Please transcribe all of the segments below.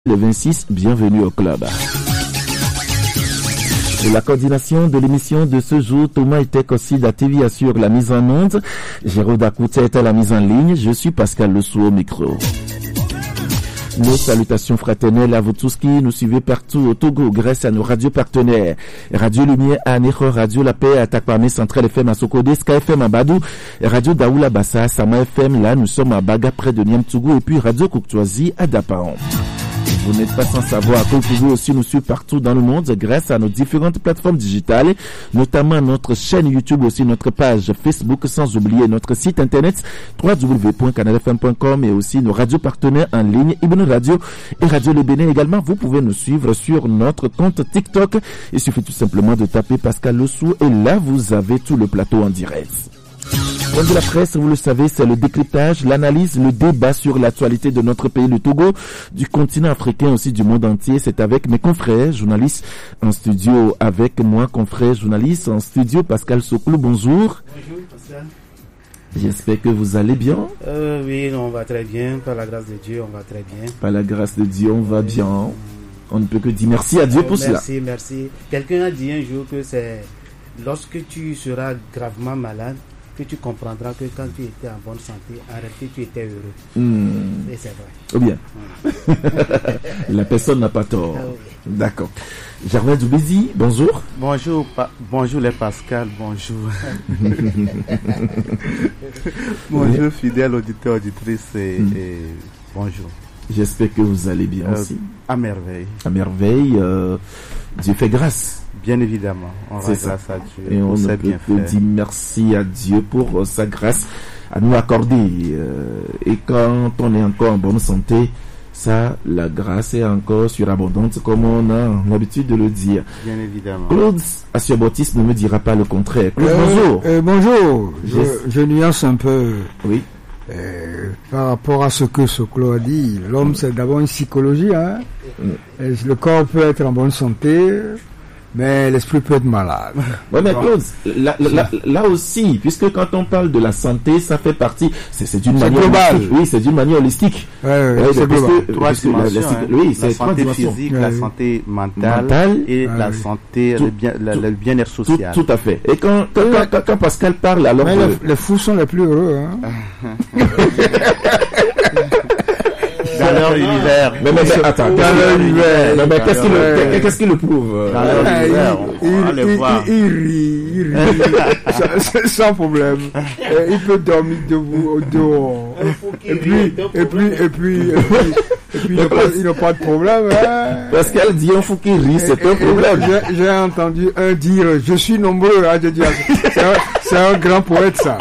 Le 26, bienvenue au club. Pour la coordination de l'émission de ce jour, Thomas Etek aussi d'ATV assure la mise en onde. Jérôme Dakouta est à la mise en ligne. Je suis Pascal Lessou au micro. Nos salutations fraternelles à vous tous qui nous suivez partout au Togo grâce à nos radios partenaires. Radio Lumière à Nero, Radio La Paix à Takpamé, Central FM à Sokode, Sky FM à Badou, Radio Daoula Bassa, Sama FM, là nous sommes à Baga près de Niamtougou et puis Radio Kouktoazi à Dapaon. Vous n'êtes pas sans savoir que vous pouvez aussi nous suivre partout dans le monde grâce à nos différentes plateformes digitales, notamment notre chaîne YouTube, aussi notre page Facebook, sans oublier notre site internet www.canalfm.com et aussi nos radios partenaires en ligne, Ibn Radio et Radio Le Bénin. Également, vous pouvez nous suivre sur notre compte TikTok. Il suffit tout simplement de taper Pascal Lessou et là, vous avez tout le plateau en direct. Comme de la presse, vous le savez, c'est le décryptage, l'analyse, le débat sur l'actualité de notre pays, le Togo, du continent africain, aussi du monde entier. C'est avec mes confrères journalistes en studio, avec moi, confrère journaliste en studio, Pascal Soklou. Bonjour. Bonjour, Pascal. J'espère que vous allez bien. Oui, on va très bien. Par la grâce de Dieu, on va très bien. Par la grâce de Dieu, on va bien. On ne peut que dire merci à Dieu pour cela. Merci. Quelqu'un a dit un jour que c'est lorsque tu seras gravement malade, que tu comprendras que quand tu étais en bonne santé, en réalité, tu étais heureux. Et c'est vrai. Oh bien. La personne n'a pas tort. Oui. D'accord. Gervais Doubézi, bonjour. Bonjour les Pascal, bonjour. Bonjour fidèles auditeurs, auditrices et bonjour. J'espère que vous allez bien aussi. À merveille. À merveille. Dieu fait grâce. Bien évidemment, on rend grâce à Dieu. Et on ne peut que dire merci à Dieu pour sa grâce à nous accorder. Et quand on est encore en bonne santé, ça, la grâce est encore surabondante, comme on a l'habitude de le dire. Bien évidemment. Claude Assio-Baptiste ne me dira pas le contraire. Claude, bonjour. Bonjour. Je nuance un peu. Oui. Par rapport à ce que Soklo a dit, l'homme c'est d'abord une psychologie. Le corps peut être en bonne santé, mais l'esprit peut être malade. Oui, mais Claude, là aussi, puisque quand on parle de la santé, ça fait partie, c'est d'une manière globale. Oui, c'est d'une manière holistique. C'est global. Trois dimensions. Oui, c'est la trois santé dimensions. physique, la santé mentale et la santé, le bien-être social. Tout à fait. Et quand Pascal parle, alors mais les fous sont les plus heureux. Dans leur univers. Mais attends, dans leur univers. Mais qu'est-ce qui le prouve? Dans leur univers, on va les voir. Il rit. Sans problème. Il peut dormir debout au dehors. Et puis, il n'a pas de problème. Pascal dit on faut qu'il rit, c'est un problème. J'ai entendu un dire, je suis nombreux. Je dis, c'est un grand poète, ça.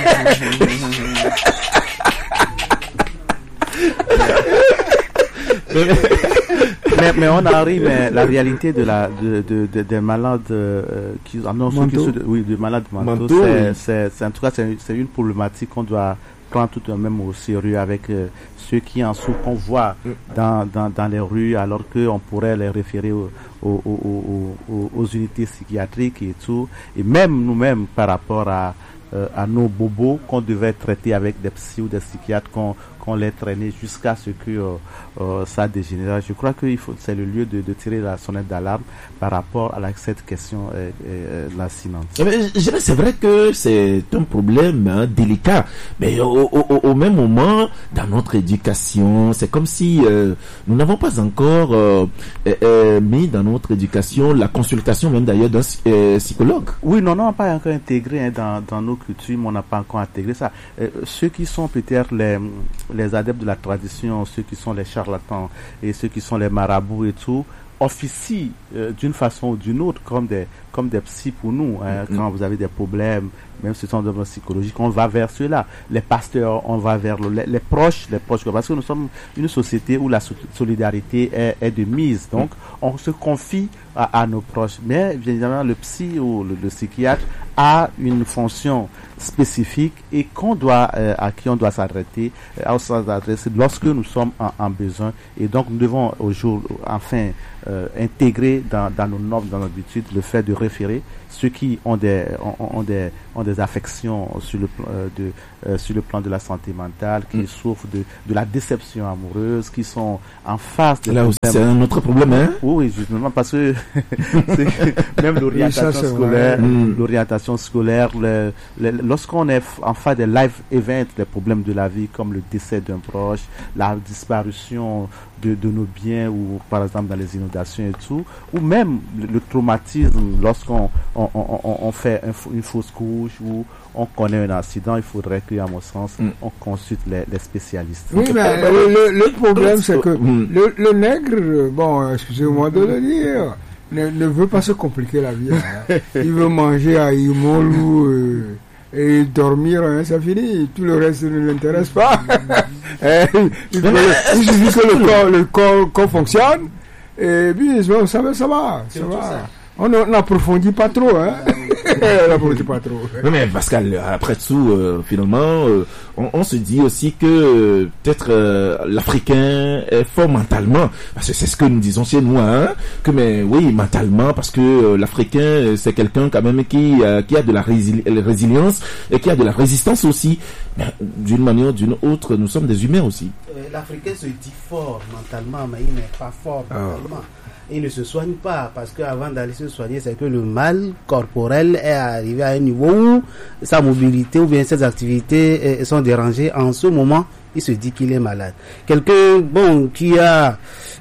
mais on arrive, mais la réalité des malades qui annoncent des malades mentaux, c'est en tout cas c'est une problématique qu'on doit prendre tout de même au sérieux avec ceux qui en souffrent, qu'on voit dans les rues, alors qu'on pourrait les référer aux unités psychiatriques et tout, et même nous-mêmes par rapport à nos bobos qu'on devait traiter avec des psy ou des psychiatres, qu'on les traînait jusqu'à ce que ça dégénère. Je crois que c'est le lieu de tirer la sonnette d'alarme par rapport à cette question lancinante. C'est vrai que c'est un problème délicat, mais au même moment, dans notre éducation, c'est comme si nous n'avons pas encore mis dans notre éducation la consultation même d'ailleurs d'un psychologue. Oui, non, on n'a pas encore intégré dans nos coutumes, on n'a pas encore intégré ça. Ceux qui sont peut-être les adeptes de la tradition, ceux qui sont les charlatans et ceux qui sont les marabouts et tout, officient d'une façon ou d'une autre comme des psys pour nous. Quand vous avez des problèmes, même si ce sont des problèmes psychologiques, on va vers ceux-là. Les pasteurs, on va vers les proches, parce que nous sommes une société où la solidarité est de mise. Donc, on se confie à nos proches. Mais, bien évidemment, le psy ou le psychiatre a une fonction spécifique et à qui on doit s'adresser lorsque nous sommes en besoin. Et donc, nous devons intégrer dans nos normes, dans nos habitudes, le fait de référer ceux qui ont des affections sur le plan de la santé mentale, qui souffrent de la déception amoureuse, qui sont en face de... Là aussi, c'est un autre problème, hein? Oui, justement, parce que même l'orientation scolaire, lorsqu'on est en face des live events, les problèmes de la vie, comme le décès d'un proche, la disparition de nos biens, ou par exemple dans les inondations et tout, ou même le traumatisme lorsqu'on fait une fausse couche, ou on connaît un accident, il faudrait que, à mon sens, on consulte les spécialistes. Oui, mais le problème, c'est que le nègre, bon, excusez-moi de le dire, ne veut pas se compliquer la vie. Hein. Il veut manger à Imolou et dormir, hein, c'est fini. Tout le reste ne l'intéresse pas. Il suffit que le corps fonctionne, et puis ça va. On n'approfondit pas trop, hein. On n'approfondit pas trop. Oui, mais Pascal, après tout, finalement, on se dit aussi que peut-être l'Africain est fort mentalement, parce que c'est ce que nous disons chez nous, hein. Que mais oui, mentalement, parce que l'Africain c'est quelqu'un quand même qui a de la résilience et qui a de la résistance aussi. Mais d'une manière ou d'une autre, nous sommes des humains aussi. L'Africain se dit fort mentalement, mais il n'est pas fort mentalement. Il ne se soigne pas, parce qu'avant d'aller se soigner, c'est que le mal corporel est arrivé à un niveau où sa mobilité ou bien ses activités sont dérangées. En ce moment, il se dit qu'il est malade. Quelqu'un, qui a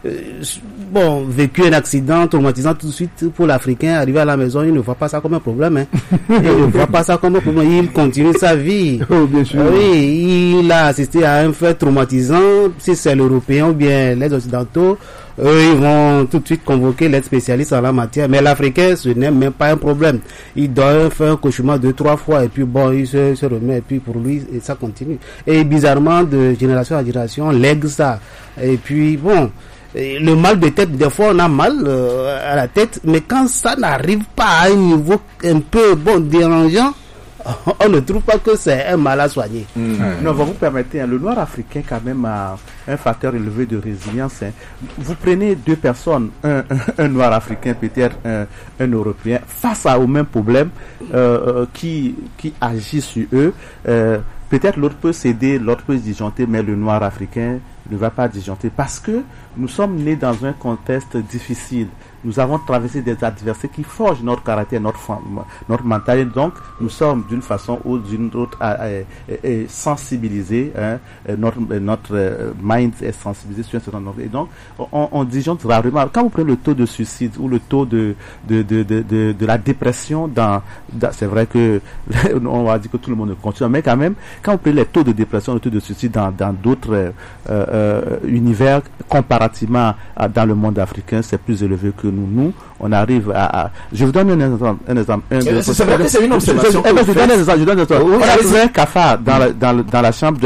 vécu un accident traumatisant, tout de suite, pour l'Africain, arrivé à la maison, il ne voit pas ça comme un problème. Hein. Il ne voit pas ça comme un problème. Il continue sa vie. Oh, bien sûr. Oui, il a assisté à un fait traumatisant. Si c'est l'Européen ou bien les Occidentaux, eux, ils vont tout de suite convoquer l'aide spécialiste en la matière. Mais l'Africain, ce n'est même pas un problème. Il doit faire un cauchemar 2-3 fois et puis il se remet. Et puis pour lui, ça continue. Et bizarrement, de génération en génération, on lègue ça. Et puis le mal de tête, des fois on a mal à la tête, mais quand ça n'arrive pas à un niveau un peu dérangeant, on ne trouve pas que c'est un mal à soigner. Non, vous permettez, le noir africain quand même a un facteur élevé de résilience. Hein. Vous prenez deux personnes, un noir africain, peut-être un européen, face au même problème qui agit sur eux. Peut-être l'autre peut céder, l'autre peut se disjoncter, mais le noir africain ne va pas disjoncter parce que nous sommes nés dans un contexte difficile. Nous avons traversé des adversités qui forgent notre caractère, notre mentalité. Donc, nous sommes d'une façon ou d'une autre sensibilisés. Hein, notre mind est sensibilisé sur un certain nombre. Et donc, on disjoncte rarement. Quand vous prenez le taux de suicide ou le taux de la dépression, c'est vrai que on va dire que tout le monde continue, mais quand même, quand vous prenez les taux de dépression, le taux de suicide dans d'autres univers, comparativement dans le monde africain, c'est plus élevé que nous, on arrive à... Je vous donne un exemple. C'est vrai que c'est une observation. Je donne un exemple. On a trouvé un cafard dans la chambre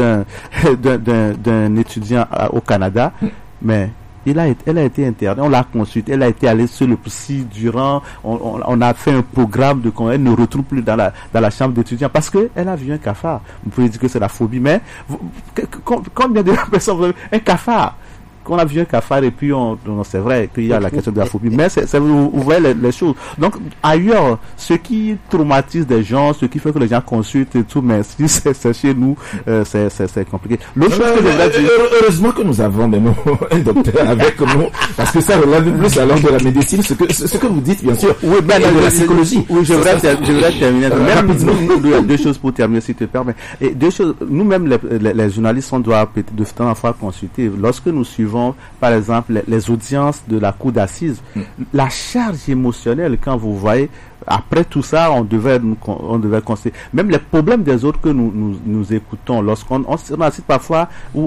d'un étudiant au Canada, mais elle a été internée, on l'a consultée, elle a été allée sur le psy durant, on a fait un programme elle ne retrouve plus dans la chambre d'étudiant parce que elle a vu un cafard. Vous pouvez dire que c'est la phobie, mais combien de personnes vous avez un cafard? Qu'on a vu un cafard et puis c'est vrai qu'il y a la question de la phobie, mais vous voyez les choses. Donc ailleurs, ce qui traumatise des gens, ce qui fait que les gens consultent et tout, mais si c'est chez nous, c'est compliqué. L'autre chose que je voudrais dire, heureusement que nous avons même un docteur avec nous, parce que ça relève plus la langue de la médecine, ce que vous dites, bien sûr. Oui, de la psychologie. Oui, je voudrais terminer. Deux choses pour terminer, si tu te permets. Et deux choses, nous-mêmes, les journalistes, on doit peut-être de temps en fois consulter. Lorsque nous suivons par exemple les audiences de la cour d'assises, la charge émotionnelle, quand vous voyez après tout ça, on devait constater même les problèmes des autres que nous écoutons lorsqu'on assiste parfois où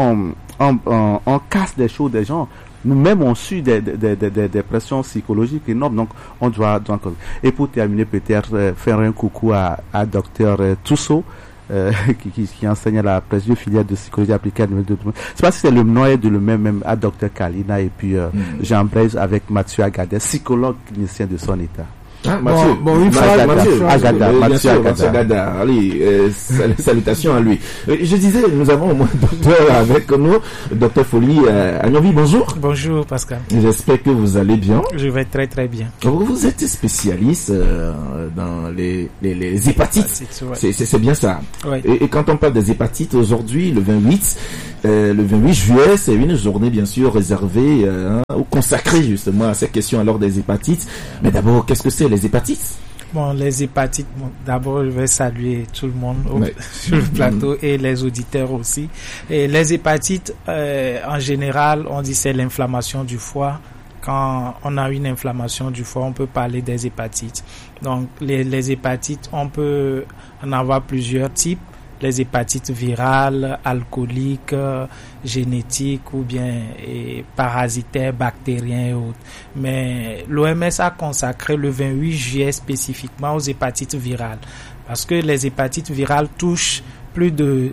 on casse des choses des gens. Nous-mêmes, on suit des pressions psychologiques énormes, donc on doit et pour terminer, peut-être faire un coucou à Dr Tousso, qui enseigne à la précieuse filière de psychologie appliquée à l'Université de Toulouse. Je sais pas si c'est le nom de le même à Dr Kalina et puis Jean Blaise avec Mathieu Agadez, psychologue clinicien de son état. Une phrase. Mathieu Agada. Allez, salutations à lui. Je disais, nous avons au moins un docteur avec nous, docteur Folie Agnovi, bonjour. Bonjour Pascal. J'espère que vous allez bien. Je vais très très bien. Vous êtes spécialiste dans les hépatites. Ouais. C'est bien ça. Ouais. Et quand on parle des hépatites, aujourd'hui, le 28 juillet, c'est une journée bien sûr réservée ou consacrée justement à ces questions alors des hépatites. Mais d'abord, qu'est-ce que c'est les hépatites? Bon, les hépatites, d'abord je vais saluer tout le monde sur le plateau et les auditeurs aussi. Et les hépatites, en général, on dit c'est l'inflammation du foie. Quand on a une inflammation du foie, on peut parler des hépatites. Donc les hépatites, on peut en avoir plusieurs types. Les hépatites virales, alcooliques, génétiques ou bien parasitaires, bactériens et autres. Mais l'OMS a consacré le 28 juillet spécifiquement aux hépatites virales. Parce que les hépatites virales touchent plus de,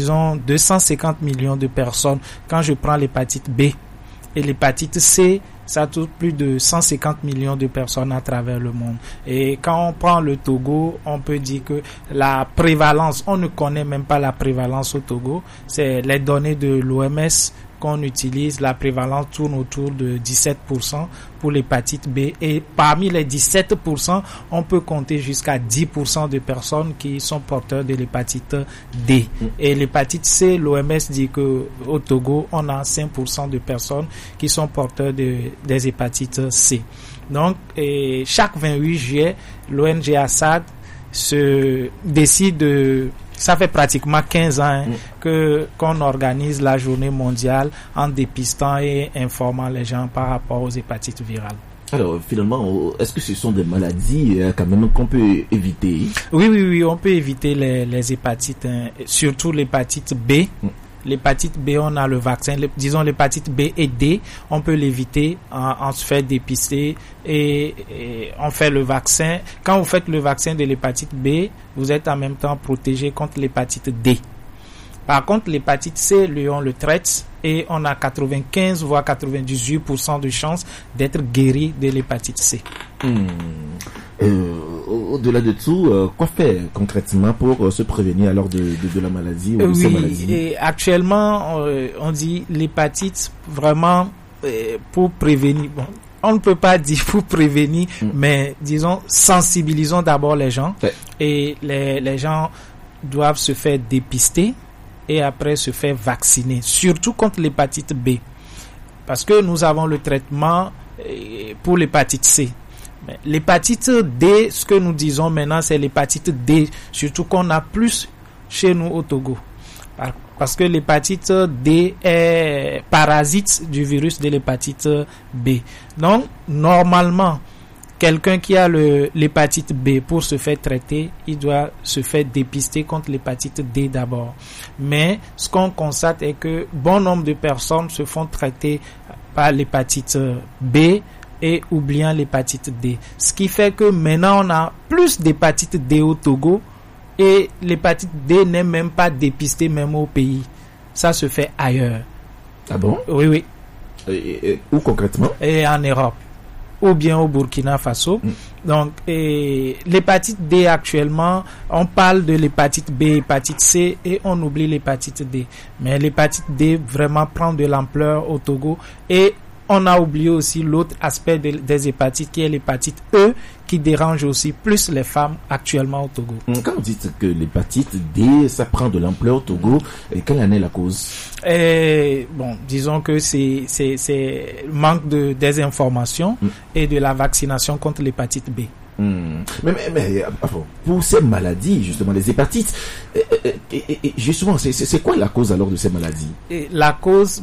250 millions de personnes. Quand je prends l'hépatite B et l'hépatite C, ça touche plus de 150 millions de personnes à travers le monde. Et quand on prend le Togo, on peut dire que la prévalence, on ne connaît même pas la prévalence au Togo. C'est les données de l'OMS qu'on utilise. La prévalence tourne autour de 17% pour l'hépatite B. Et parmi les 17%, on peut compter jusqu'à 10% de personnes qui sont porteurs de l'hépatite D. Et l'hépatite C, l'OMS dit que au Togo, on a 5% de personnes qui sont porteurs des hépatites C. Donc, chaque 28 juillet, l'ONG Assad se décide de... Ça fait pratiquement 15 ans qu'on organise la journée mondiale en dépistant et informant les gens par rapport aux hépatites virales. Alors, finalement, est-ce que ce sont des maladies quand même qu'on peut éviter? Oui, on peut éviter les hépatites, surtout l'hépatite B. L'hépatite B, on a le vaccin. Disons l'hépatite B et D, on peut l'éviter en se fait dépister et on fait le vaccin. Quand vous faites le vaccin de l'hépatite B, vous êtes en même temps protégé contre l'hépatite D. Par contre, l'hépatite C, lui, on le traite et on a 95 voire 98% de chances d'être guéri de l'hépatite C. Au-delà de tout, quoi faire concrètement pour se prévenir alors de la maladie ou de ces maladies? Et actuellement, on dit l'hépatite vraiment pour prévenir. Bon, on ne peut pas dire pour prévenir, mais disons sensibilisons d'abord les gens et les gens doivent se faire dépister et après se faire vacciner, surtout contre l'hépatite B, parce que nous avons le traitement pour l'hépatite C. Mais l'hépatite D, ce que nous disons maintenant, c'est l'hépatite D, surtout qu'on a plus chez nous au Togo. Parce que l'hépatite D est parasite du virus de l'hépatite B. Donc, normalement, quelqu'un qui a l'hépatite B, pour se faire traiter, il doit se faire dépister contre l'hépatite D d'abord. Mais ce qu'on constate est que bon nombre de personnes se font traiter par l'hépatite B et oubliant l'hépatite D. Ce qui fait que maintenant on a plus d'hépatite D au Togo et l'hépatite D n'est même pas dépistée même au pays. Ça se fait ailleurs. Ah bon? Oui. Et où concrètement? Et en Europe. Ou bien au Burkina Faso. Donc, l'hépatite D actuellement, on parle de l'hépatite B, l'hépatite C et on oublie l'hépatite D. Mais l'hépatite D vraiment prend de l'ampleur au Togo et on a oublié aussi l'autre aspect des hépatites qui est l'hépatite E qui dérange aussi plus les femmes actuellement au Togo. Quand vous dites que l'hépatite D, ça prend de l'ampleur au Togo, et quelle en est la cause? Bon, disons que c'est manque de désinformation et de la vaccination contre l'hépatite B. Mais pour ces maladies, justement, les hépatites, justement, c'est quoi la cause alors de ces maladies? La cause,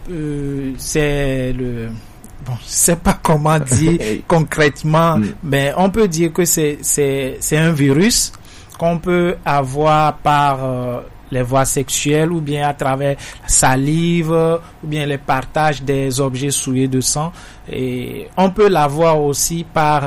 c'est le... Bon, je sais pas comment dire concrètement, mais on peut dire que c'est un virus qu'on peut avoir par les voies sexuelles ou bien à travers la salive ou bien les partages des objets souillés de sang. Et on peut l'avoir aussi par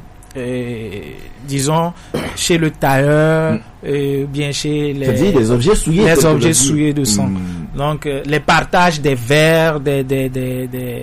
disons chez le tailleur, bien chez les objets souillés, de sang. Donc les partages des verres,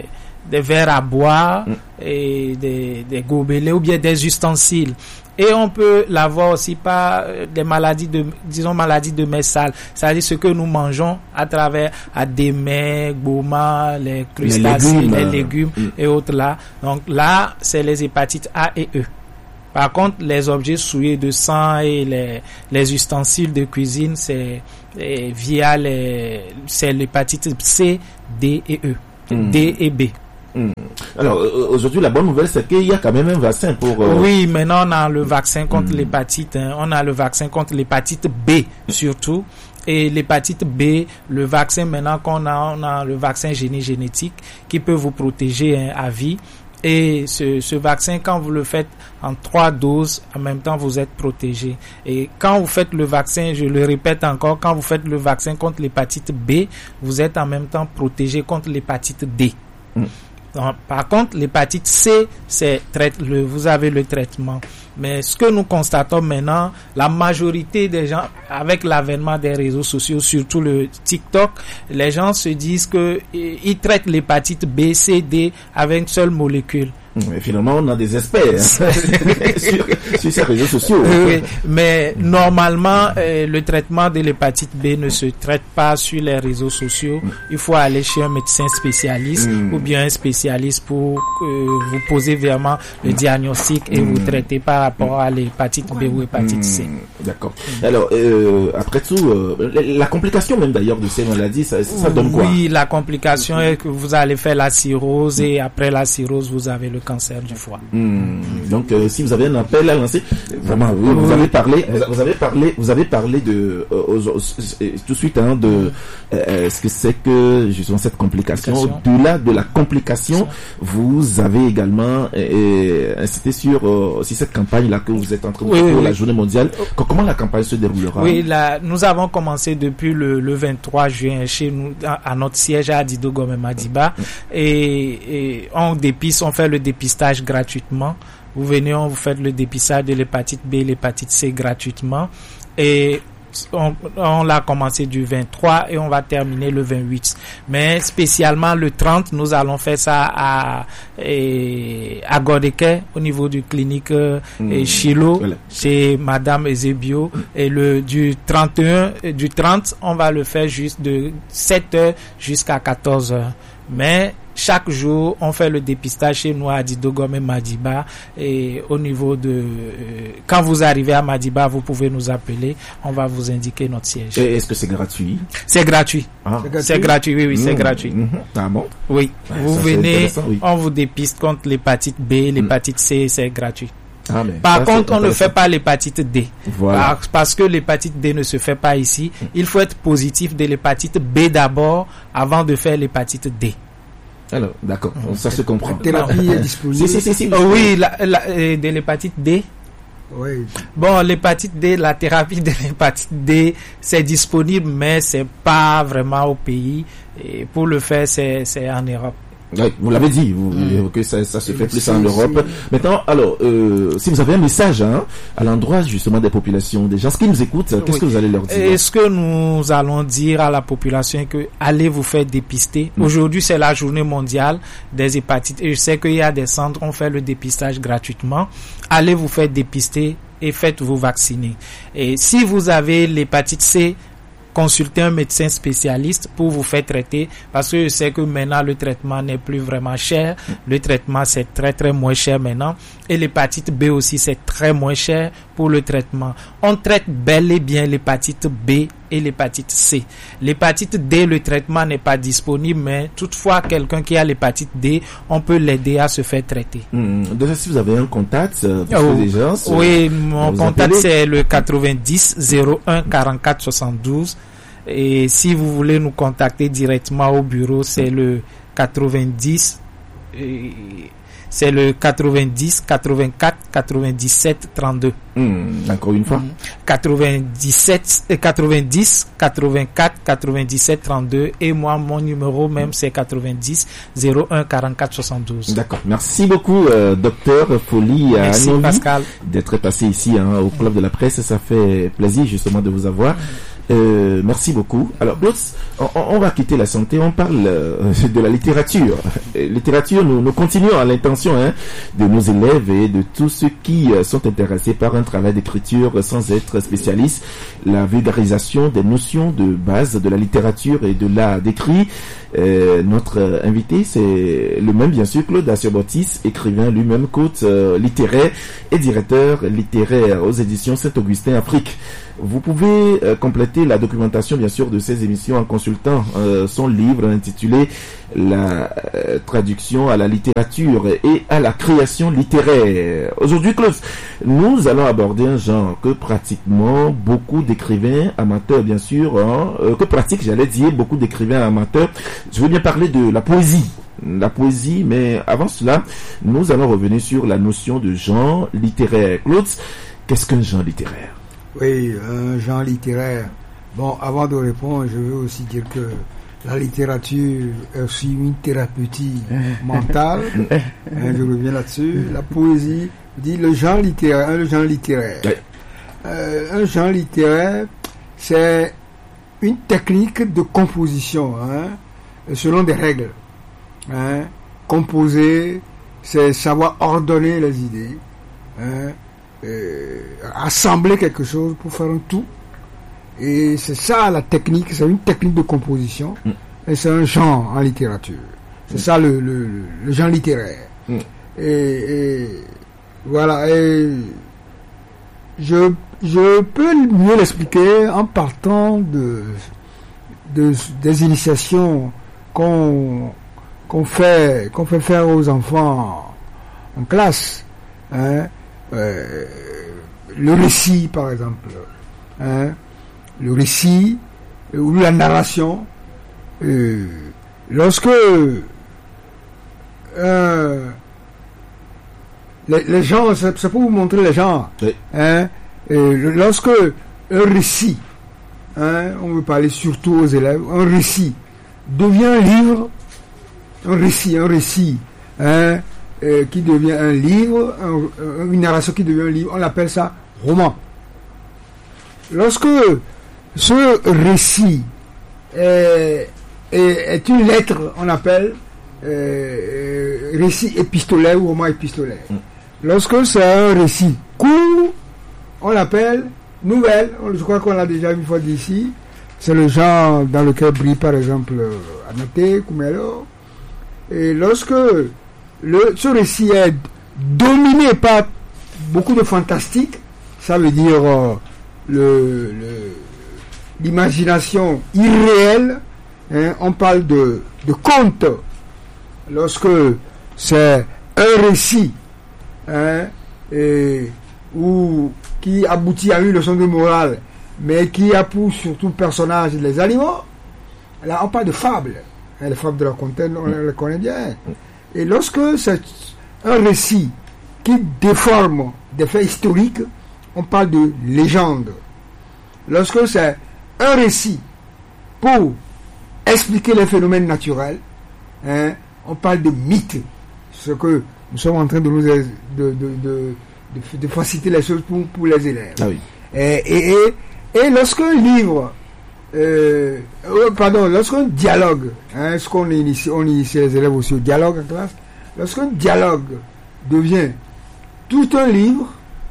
verres à boire et des gobelets ou bien des ustensiles. Et on peut l'avoir aussi par des maladies maladies de mets sales. C'est-à-dire ce que nous mangeons à travers des mets, goma, les crustacés, les légumes et autres là. Donc là, c'est les hépatites A et E. Par contre, les objets souillés de sang et les ustensiles de cuisine, c'est via c'est l'hépatite C, D et E. D et B. Alors aujourd'hui la bonne nouvelle c'est qu'il y a quand même un vaccin pour Oui, maintenant on a le vaccin contre l'hépatite, on a le vaccin contre l'hépatite B surtout, et l'hépatite B, le vaccin maintenant qu'on a, on a le vaccin génétique qui peut vous protéger à vie. Et ce vaccin, quand vous le faites en 3 doses, en même temps, vous êtes protégé. Et quand vous faites le vaccin, je le répète encore, quand vous faites le vaccin contre l'hépatite B, vous êtes en même temps protégé contre l'hépatite D. Donc, par contre, l'hépatite C, vous avez le traitement. Mais ce que nous constatons maintenant, la majorité des gens, avec l'avènement des réseaux sociaux, surtout le TikTok, les gens se disent que ils traitent l'hépatite B, C, D avec une seule molécule. Mais finalement, on a des experts sur ces réseaux sociaux. Oui, mais normalement, le traitement de l'hépatite B ne se traite pas sur les réseaux sociaux. Il faut aller chez un médecin spécialiste ou bien un spécialiste pour vous poser vraiment le diagnostic et vous traiter par rapport à l'hépatite B ou l'hépatite C. D'accord. Alors, après tout, la complication même d'ailleurs de ces maladies, ça donne quoi? Oui, la complication est que vous allez faire la cirrhose et après la cirrhose, vous avez le cancer du foie. Donc, si vous avez un appel à lancer, vraiment, vous avez parlé de tout de suite de ce que c'est que justement cette complication. Au-delà de la complication, vous avez également insisté sur aussi cette campagne-là que vous êtes en train de faire pour la Journée mondiale. Comment la campagne se déroulera? Oui, nous avons commencé depuis le 23 juin chez nous à notre siège à Adido Gomé Madiba et on fait le dépistage gratuitement. Vous venez, on vous fait le dépistage de l'hépatite B et l'hépatite C gratuitement. Et on l'a commencé du 23 et on va terminer le 28. Mais spécialement le 30, nous allons faire ça à Godeke, au niveau du clinique Chilo, chez Madame Ezebio. Et du 30, on va le faire juste de 7h jusqu'à 14h. Mais chaque jour, on fait le dépistage chez nous à Adido Gomé Madiba et au niveau de quand vous arrivez à Madiba, vous pouvez nous appeler, on va vous indiquer notre siège. Et est-ce que c'est gratuit? C'est gratuit. C'est gratuit, oui, c'est gratuit. Ah bon? Oui. Vous venez, on vous dépiste contre l'hépatite B, l'hépatite C, c'est gratuit. Par contre, on ne fait pas l'hépatite D. Voilà. Parce que l'hépatite D ne se fait pas ici. Il faut être positif de l'hépatite B d'abord avant de faire l'hépatite D. Alors, d'accord, ça se comprend. La thérapie est disponible. Oui, de l'hépatite D. Oui. Bon, l'hépatite D, la thérapie de l'hépatite D, c'est disponible, mais c'est pas vraiment au pays. Et pour le faire, c'est en Europe. Ouais, vous l'avez dit, que ça se fait plus en Europe. Maintenant, alors, si vous avez un message à l'endroit justement des populations, des gens qui nous écoutent, qu'est-ce que vous allez leur dire? Et ce que nous allons dire à la population est que allez vous faire dépister. Aujourd'hui, c'est la journée mondiale des hépatites. Et je sais qu'il y a des centres, on fait le dépistage gratuitement. Allez vous faire dépister et faites-vous vacciner. Et si vous avez l'hépatite C, consultez un médecin spécialiste pour vous faire traiter, parce que je sais que maintenant le traitement n'est plus vraiment cher. Le traitement c'est très très moins cher maintenant, et l'hépatite B aussi c'est très moins cher pour le traitement. On traite bel et bien l'hépatite B et l'hépatite C. L'hépatite D, le traitement n'est pas disponible, mais toutefois quelqu'un qui a l'hépatite D, on peut l'aider à se faire traiter. Donc si vous avez un contact des gens, oui, mon contact c'est le 90 01 44 72. Et si vous voulez nous contacter directement au bureau, c'est le 90 84 97 32. Encore une fois. 90 84 97 32 et moi mon numéro même c'est 90 01 44 72. D'accord. Merci beaucoup docteur Foli. Merci Pascal d'être passé ici au Club de la Presse. Ça fait plaisir justement de vous avoir. Merci beaucoup. Alors, on va quitter la santé, on parle de la littérature. Littérature, nous continuons à l'intention de nos élèves et de tous ceux qui sont intéressés par un travail d'écriture sans être spécialistes, la vulgarisation des notions de base de la littérature et de l'art d'écrit. Notre invité, c'est le même, bien sûr, Claude Assiobotis, écrivain lui-même, coach littéraire et directeur littéraire aux éditions Saint-Augustin Afrique. Vous pouvez compléter la documentation, bien sûr, de ces émissions en consultant son livre intitulé La traduction à la littérature et à la création littéraire. Aujourd'hui, Claude, nous allons aborder un genre que pratiquement beaucoup d'écrivains amateurs, bien sûr, beaucoup d'écrivains amateurs. Je veux bien parler de la poésie. La poésie, mais avant cela, nous allons revenir sur la notion de genre littéraire. Claude, qu'est-ce qu'un genre littéraire? Oui, un genre littéraire. Bon, avant de répondre, je veux aussi dire que la littérature est aussi une thérapeutique mentale. Je reviens là-dessus. La poésie dit le genre littéraire. Un genre littéraire, c'est une technique de composition, selon des règles. Composer, c'est savoir ordonner les idées. Assembler quelque chose pour faire un tout, et c'est ça la technique, c'est une technique de composition, et c'est un genre en littérature, c'est ça le genre littéraire. Et voilà, et je peux mieux l'expliquer en partant des initiations qu'on fait faire aux enfants en classe, le récit, par exemple, le récit ou la narration. Lorsque les gens, c'est pour vous montrer les gens. Oui. Lorsque un récit, on veut parler surtout aux élèves, un récit devient un livre, un récit. Qui devient un livre, une narration qui devient un livre, on appelle ça roman. Lorsque ce récit est une lettre, on appelle récit épistolaire ou roman épistolaire. Lorsque c'est un récit court, on l'appelle nouvelle. Je crois qu'on l'a déjà vu une fois d'ici. C'est le genre dans lequel brille par exemple Anaté, Kumelo. Et lorsque ce récit est dominé par beaucoup de fantastique, ça veut dire l'imagination irréelle, on parle de conte. Lorsque c'est un récit qui aboutit à une leçon de morale, mais qui a pour surtout personnage les animaux, là on parle de fables. Les fables de La Fontaine, on les connaît bien. Et lorsque c'est un récit qui déforme des faits historiques, on parle de légende. Lorsque c'est un récit pour expliquer les phénomènes naturels, on parle de mythe. Ce que nous sommes en train de faciliter les choses pour les élèves. Ah oui. Et lorsqu'un livre, lorsqu'un dialogue, ce qu'on initie les élèves aussi au dialogue en classe, lorsqu'un dialogue devient tout un livre,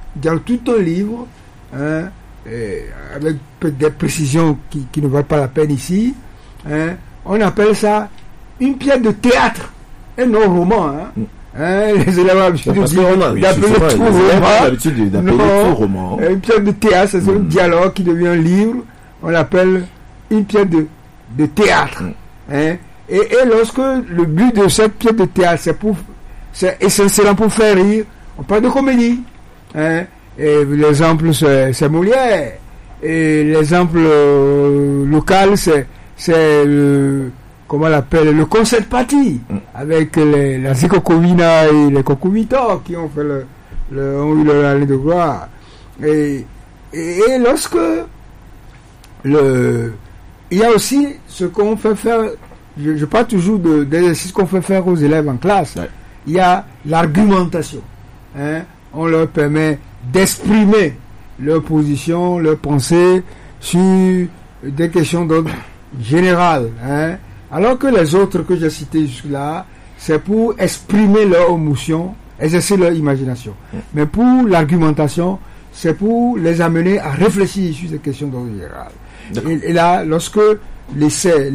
avec des précisions qui ne valent pas la peine ici, on appelle ça une pièce de théâtre, et non roman. Les élèves ont l'habitude d'appeler tout roman. Une pièce de théâtre, c'est un dialogue qui devient un livre, on l'appelle une pièce de théâtre. Et lorsque le but de cette pièce de théâtre, c'est essentiellement pour faire rire, on parle de comédie. Et l'exemple, c'est Molière. Et l'exemple local, c'est comment on l'appelle, le concert party, avec la Zikokowina et les Kokoumito qui ont fait ont eu leur année de gloire. Et lorsque il y a aussi ce qu'on fait faire, je parle toujours des exercices qu'on fait faire aux élèves en classe. Ouais. Il y a l'argumentation. On leur permet d'exprimer leur position, leur pensée sur des questions d'ordre général, hein, alors que les autres que j'ai cités jusque-là, c'est pour exprimer leur émotion, exercer leur imagination. Mais pour l'argumentation, c'est pour les amener à réfléchir sur ces questions d'ordre général. Et là, lorsque l'essai,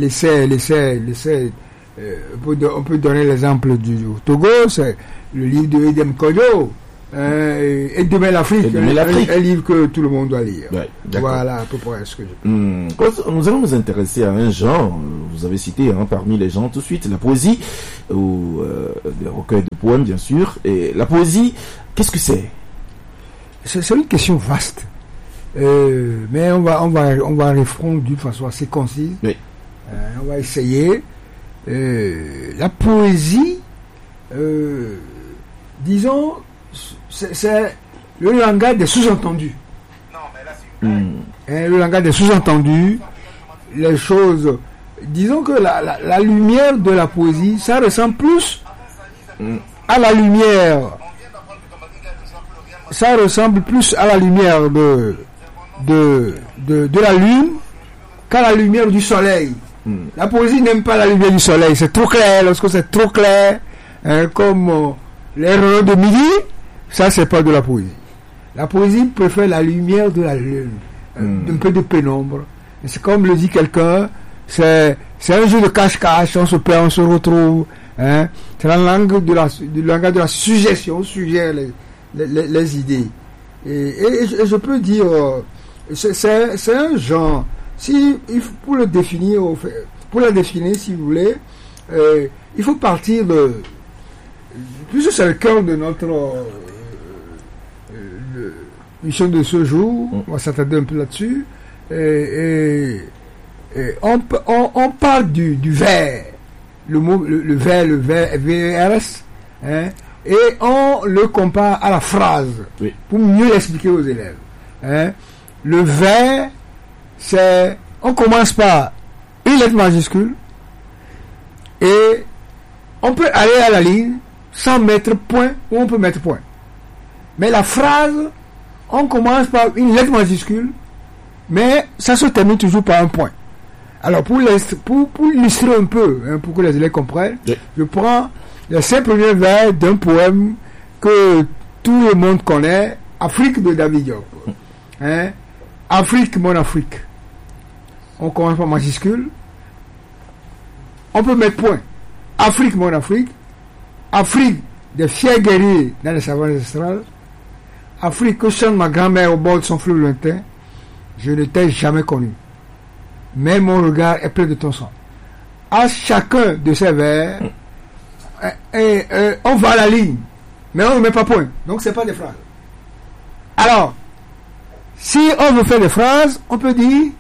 on peut donner l'exemple du Togo, c'est le livre de Edem Kojo, et Demain l'Afrique, un livre que tout le monde doit lire. Ouais, voilà à peu près ce que je peux. Nous allons nous intéresser à un genre, vous avez cité parmi les genres tout de suite, la poésie, ou des recueils de poèmes bien sûr. Et la poésie, qu'est-ce que c'est? C'est une question vaste, mais on va répondre d'une façon assez concise. Oui. On va essayer. La poésie, disons, c'est le langage des sous-entendus. Le langage des sous-entendus, les choses. Disons que la lumière de la poésie, ça ressemble plus à la lumière. Ça ressemble plus à la lumière de la lune qu'à la lumière du soleil. La poésie n'aime pas la lumière du soleil, c'est trop clair. Lorsque c'est trop clair, comme les rayons de midi, ça c'est pas de la poésie. La poésie préfère la lumière de la lune, un peu de pénombre. Et c'est comme le dit quelqu'un, c'est un jeu de cache-cache, on se perd, on se retrouve. Hein. C'est la langue du langage de la suggestion, on suggère les idées. Et je peux dire, c'est un genre. Pour la définir, si vous voulez, il faut partir de... Puisque c'est le cœur de notre mission de ce jour, on va s'attarder un peu là-dessus, on parle du vers, le vers, VRS, hein, et on le compare à la phrase, pour mieux l'expliquer aux élèves. Hein. Le vers, on commence par une lettre majuscule et on peut aller à la ligne sans mettre point ou on peut mettre point. Mais la phrase, on commence par une lettre majuscule, mais ça se termine toujours par un point. Alors pour illustrer un peu, hein, pour que les élèves comprennent, je prends les 5 premiers vers d'un poème que tout le monde connaît, Afrique de David Diop. Hein? Afrique, mon Afrique. On commence par majuscule. On peut mettre point. Afrique, mon Afrique. Afrique des fiers guerriers dans les savanes ancestrales. Afrique que chante ma grand-mère au bord de son fleuve lointain. Je ne t'ai jamais connu. Mais mon regard est plein de ton sang. À chacun de ces vers, on va à la ligne. Mais on ne met pas point. Donc c'est pas des phrases. Alors, si on veut faire des phrases, on peut dire,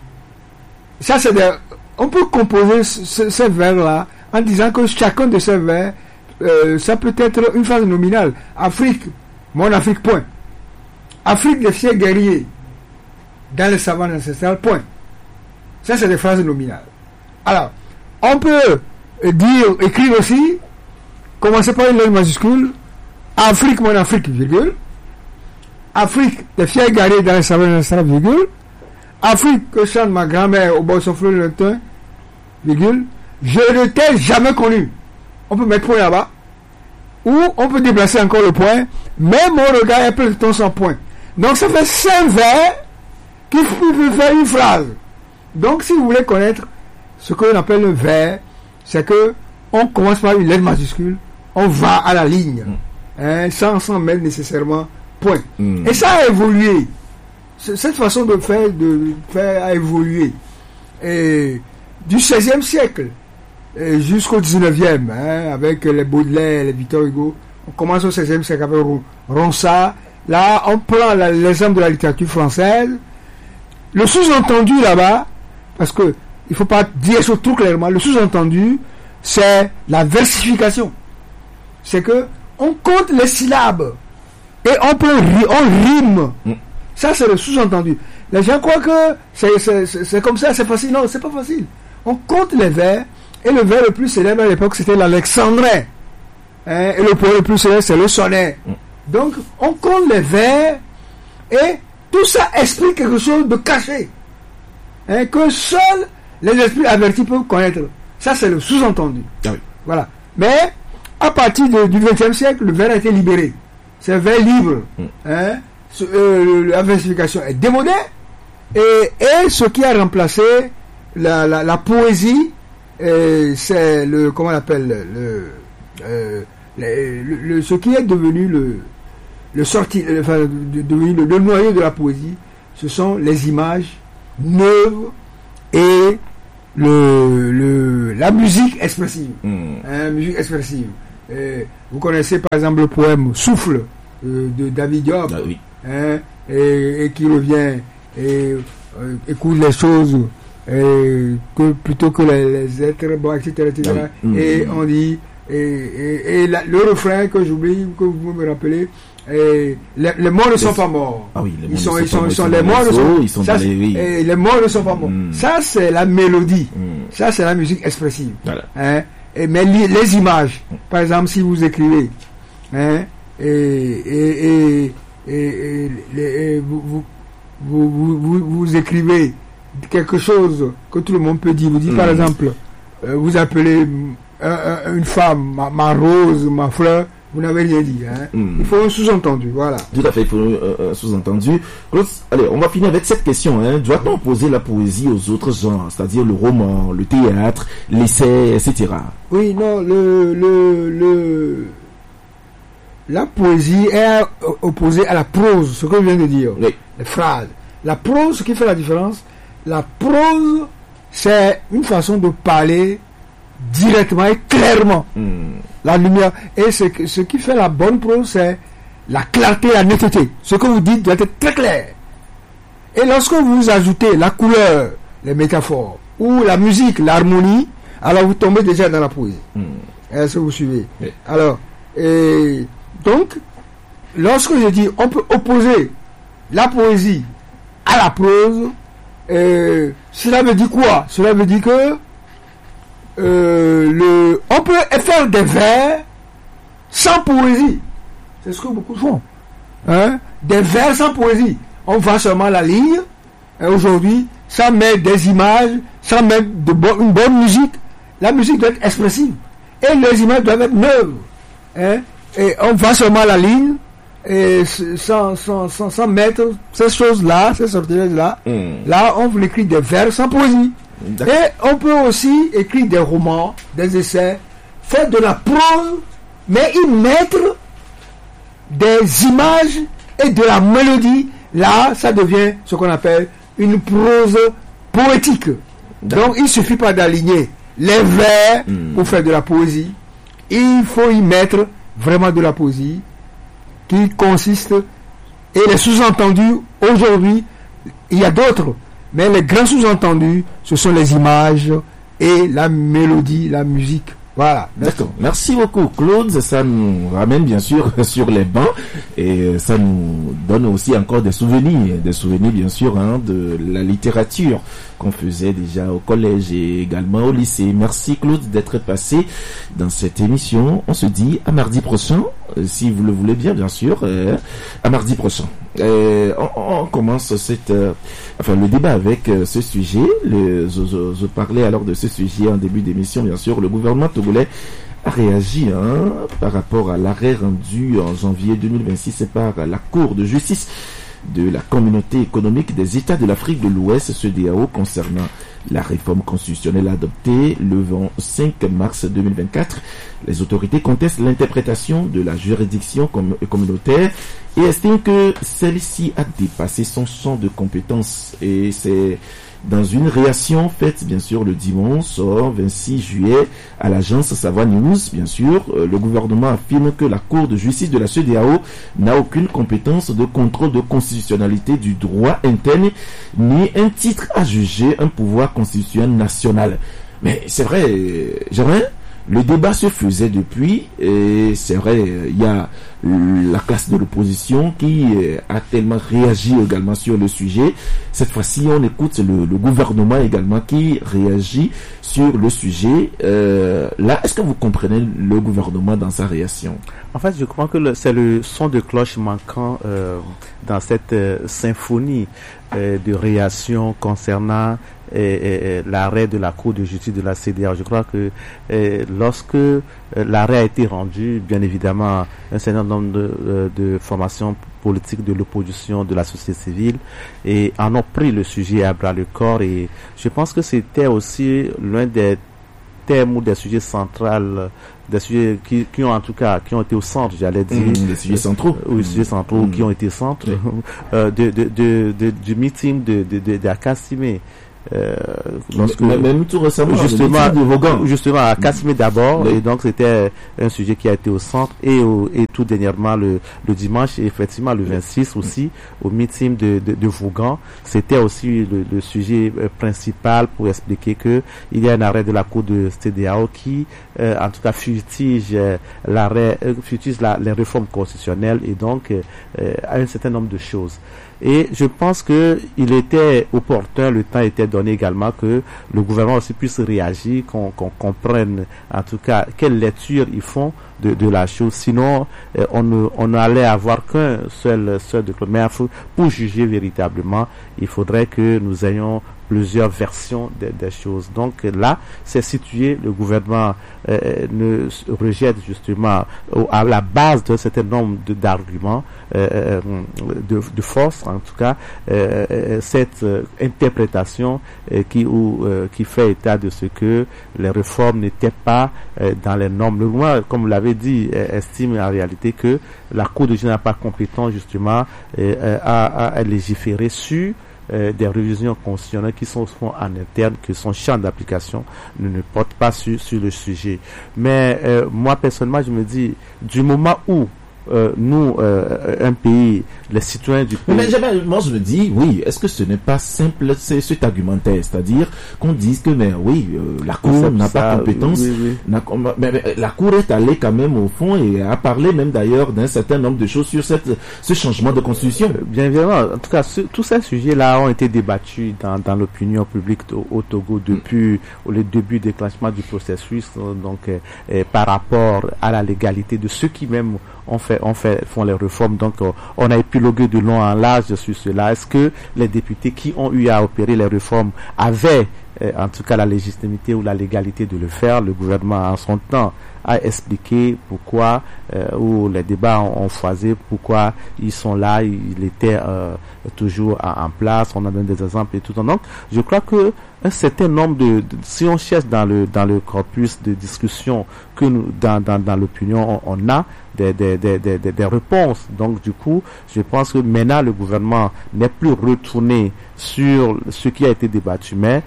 on peut composer ces vers-là en disant que chacun de ces vers, ça peut être une phrase nominale. Afrique, mon Afrique, point. Afrique des fiers guerriers dans les savanes ancestrales, point. Ça, c'est des phrases nominales. Alors, on peut écrire aussi, commencer par une lettre majuscule, Afrique, mon Afrique, virgule. Afrique, des fiers guerriers dans les savanes ancestrales, virgule. Afrique que chante ma grand-mère au bord de son fleuve lointain, virgule. Je ne t'ai jamais connu. On peut mettre point là-bas. Ou on peut déplacer encore le point. Mais mon regard est plein de ton sans point. Donc ça fait 5 vers qui peuvent faire une phrase. Donc si vous voulez connaître ce qu'on appelle le vers, c'est que on commence par une lettre majuscule, on va à la ligne, hein, sans mettre nécessairement point. Et ça a évolué. Cette façon de faire a évolué. Et du XVIe siècle jusqu'au XIXe, hein, avec les Baudelaire, les Victor Hugo. On commence au XVIe siècle avec Ronsard. Là, on prend l'exemple de la littérature française. Le sous-entendu là-bas, parce que il faut pas dire ça tout clairement, le sous-entendu, c'est la versification. C'est que on compte les syllabes et on rime. Ça, c'est le sous-entendu. Les gens croient que c'est comme ça, c'est facile. Non, c'est pas facile. On compte les vers, et le vers le plus célèbre à l'époque, c'était l'alexandrin. Hein, et le poème le plus célèbre, c'est le sonnet. Donc, on compte les vers, et tout ça explique quelque chose de caché. que seuls les esprits avertis peuvent connaître. Ça, c'est le sous-entendu. Ah oui. Voilà. Mais à partir du XXe siècle, le vers a été libéré. C'est un vers libre. La versification est démodée. Et ce qui a remplacé la poésie, c'est le, comment on appelle, ce qui est devenu le noyau de la poésie, ce sont les images neuves et la musique expressive. Musique expressive. Vous connaissez par exemple le poème Souffle de David Diop, et qui revient et écoute les choses plutôt que les êtres, bon, etc. Et on dit le refrain que j'oublie, que vous me rappelez, les morts ne sont pas morts. Ah oui, les morts ne sont pas morts. Ça, c'est la mélodie. Ça, c'est la musique expressive. Voilà. Mais les images, par exemple, si vous écrivez, vous écrivez quelque chose que tout le monde peut dire. Vous dites, par exemple, vous appelez une femme ma rose, ma fleur. Vous n'avez rien dit. Il faut un sous-entendu, voilà. Tout à fait, il faut un sous-entendu. Allez, on va finir avec cette question. Doit-on opposer la poésie aux autres genres, c'est-à-dire le roman, le théâtre, l'essai, etc. Oui, non, la poésie est opposée à la prose, ce que je viens de dire. Oui. Les phrases. La prose, ce qui fait la différence, la prose, c'est une façon de parler directement et clairement. La lumière. Et ce qui fait la bonne prose, c'est la clarté, la netteté. Ce que vous dites doit être très clair. Et lorsque vous ajoutez la couleur, les métaphores, ou la musique, l'harmonie, alors vous tombez déjà dans la poésie. Est-ce que vous suivez? Oui. Alors, donc, lorsque je dis on peut opposer la poésie à la prose, cela veut dire quoi? Cela veut dire que on peut faire des vers sans poésie. C'est ce que beaucoup font. Des vers sans poésie. On va seulement à la ligne, aujourd'hui, sans mettre des images, sans mettre une bonne musique. La musique doit être expressive. Et les images doivent être neuves. Et on va seulement à la ligne, et sans mettre ces choses-là, ces sortilèges-là. Là, on vous écrit des vers sans poésie. D'accord. Et on peut aussi écrire des romans, des essais, faire de la prose, mais y mettre des images et de la mélodie. Là, ça devient ce qu'on appelle une prose poétique. D'accord. Donc, il ne suffit pas d'aligner les vers pour faire de la poésie. Il faut y mettre vraiment de la poésie qui consiste, et les sous-entendus, aujourd'hui, il y a d'autres. Mais les grands sous-entendus, ce sont les images et la mélodie, la musique. Voilà. D'accord. Merci beaucoup, Claude. Ça nous ramène bien sûr sur les bancs et ça nous donne aussi encore des souvenirs bien sûr de la littérature qu'on faisait déjà au collège et également au lycée. Merci Claude d'être passé dans cette émission. On se dit à mardi prochain, si vous le voulez bien sûr, à mardi prochain. On commence le débat avec ce sujet. Je parlais alors de ce sujet en début d'émission, bien sûr. Le gouvernement togolais a réagi par rapport à l'arrêt rendu en janvier 2026 par la Cour de justice de la Communauté économique des États de l'Afrique de l'Ouest, CEDEAO, concernant la réforme constitutionnelle adoptée le 5 mars 2024. Les autorités contestent l'interprétation de la juridiction communautaire et estiment que celle-ci a dépassé son champ de compétences. Et c'est dans une réaction faite, bien sûr, le dimanche 26 juillet à l'agence Savoie News, bien sûr, le gouvernement affirme que la Cour de justice de la CEDEAO n'a aucune compétence de contrôle de constitutionnalité du droit interne, ni un titre à juger un pouvoir constitutionnel national. Mais c'est vrai, Germain, le débat se faisait depuis, et c'est vrai, il y a la classe de l'opposition qui a tellement réagi également sur le sujet. Cette fois-ci, on écoute le gouvernement également qui réagit sur le sujet. Là, est-ce que vous comprenez le gouvernement dans sa réaction? En fait, je crois que c'est le son de cloche manquant dans cette symphonie de réaction concernant l'arrêt de la Cour de justice de la CEDEAO. Je crois que lorsque l'arrêt a été rendu, bien évidemment, un certain nombre de formations politiques de l'opposition, de la société civile, et en ont pris le sujet à bras le corps. Et je pense que c'était aussi l'un des thèmes ou des sujets centrales, des sujets qui ont en tout cas qui ont été au centre, j'allais dire, des sujets centraux, oui, sujets centraux qui ont été au centre du meeting de Kassimé. Même tout récemment, justement à Kassimé d'abord, et donc c'était un sujet qui a été au centre, et tout dernièrement le dimanche, et effectivement le 26 aussi au meeting de Vaughan, c'était aussi le sujet principal pour expliquer que il y a un arrêt de la Cour de CEDEAO qui en tout cas fustige les réformes constitutionnelles, et donc un certain nombre de choses. Et je pense que il était opportun, le temps était donné également que le gouvernement aussi puisse réagir, qu'on comprenne en tout cas quelle lecture ils font de la chose. Sinon, on n'allait avoir qu'un seul document. Mais pour juger véritablement, il faudrait que nous ayons plusieurs versions des choses. Donc là, c'est situé, le gouvernement ne rejette justement à la base d'un certain nombre d'arguments de force, en tout cas, cette interprétation qui fait état de ce que les réformes n'étaient pas dans les normes. Le gouvernement, comme vous l'avez dit, estime en réalité que la Cour de justice n'a pas compétence justement à légiférer sur des révisions constitutionnelles qui sont en interne, que son champ d'application ne porte pas sur le sujet. Mais moi personnellement, je me dis, du moment où nous, un pays, les citoyens du pays... Mais moi je me dis, oui, est-ce que ce n'est pas simple, c'est cet argumentaire, c'est-à-dire qu'on dise que, mais oui, la Cour n'a pas compétence, oui. Mais la Cour est allée quand même au fond et a parlé même d'ailleurs d'un certain nombre de choses sur ce changement de constitution. Bien évidemment, en tout cas, tous ces sujets-là ont été débattus dans l'opinion publique au Togo depuis le début du déclenchement du processus, donc par rapport à la légalité de ceux qui même font les réformes. Donc on a épilogué de long en large sur cela. Est-ce que les députés qui ont eu à opérer les réformes avaient en tout cas la légitimité ou la légalité de le faire? Le gouvernement en son temps a expliqué pourquoi, où les débats ont foisé, pourquoi ils sont là, il était toujours en place. On a donné des exemples et tout. Donc je crois que un certain nombre si on cherche dans le corpus de discussion que nous, dans l'opinion, on a des réponses. Donc du coup, je pense que maintenant le gouvernement n'est plus retourné sur ce qui a été débattu, mais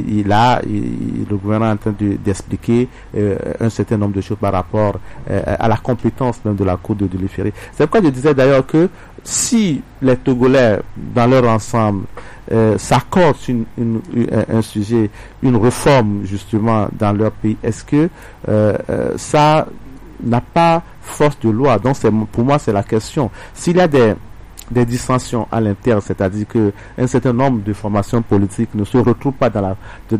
le gouvernement est en train d'expliquer un certain nombre de choses par rapport à la compétence même de la Cour de légiférer. C'est pourquoi je disais d'ailleurs que si les Togolais dans leur ensemble s'accordent sur un sujet, une réforme justement dans leur pays, est-ce que ça n'a pas force de loi? Donc pour moi c'est la question. S'il y a des dissensions à l'interne, c'est-à-dire que un certain nombre de formations politiques ne se retrouvent pas dans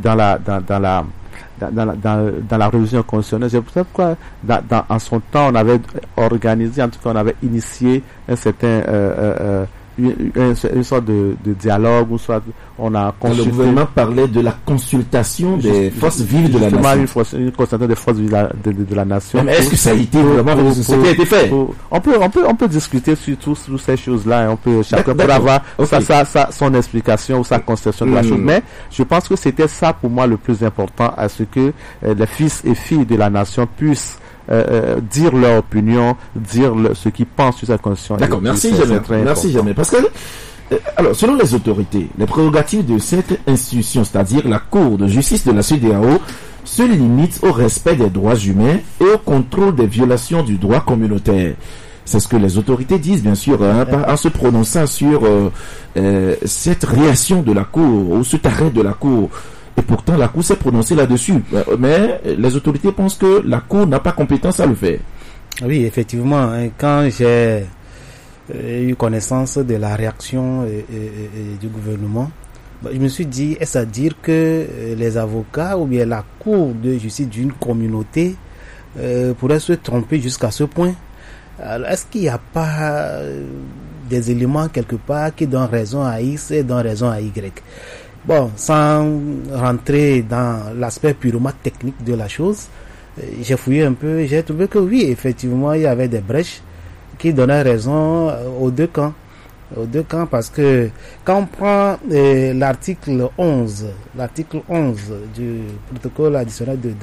la révision constitutionnelle, c'est pourquoi en son temps on avait organisé, en tout cas on avait initié un certain une sorte de dialogue, ou soit on a consulté. Le gouvernement parlait de la consultation des forces vives de la nation. Une consultation des forces vives de la nation. Mais est-ce que ça a été vraiment ce qui a été fait? On peut discuter sur ces choses-là, et on peut chacun pour avoir son explication ou sa conception de la chose. Mais je pense que c'était ça pour moi le plus important, à ce que les fils et filles de la nation puissent dire leur opinion, dire ce qu'ils pensent sur cette constitution. D'accord, merci Jamais. Parce que, alors, selon les autorités, les prérogatives de cette institution, c'est-à-dire la Cour de justice de la CEDEAO, se limitent au respect des droits humains et au contrôle des violations du droit communautaire. C'est ce que les autorités disent, bien sûr, en se prononçant sur cette réaction de la Cour, ou cet arrêt de la Cour. Et pourtant, la Cour s'est prononcée là-dessus. Mais les autorités pensent que la Cour n'a pas compétence à le faire. Oui, effectivement. Quand j'ai eu connaissance de la réaction du gouvernement, je me suis dit, est-ce à dire que les avocats ou bien la Cour de justice d'une communauté pourraient se tromper jusqu'à ce point? Alors, est-ce qu'il n'y a pas des éléments quelque part qui donnent raison à X et donnent raison à Y? Bon, sans rentrer dans l'aspect purement technique de la chose, j'ai fouillé un peu et j'ai trouvé que oui, effectivement, il y avait des brèches qui donnaient raison aux deux camps. Parce que quand on prend l'article 11 du protocole additionnel de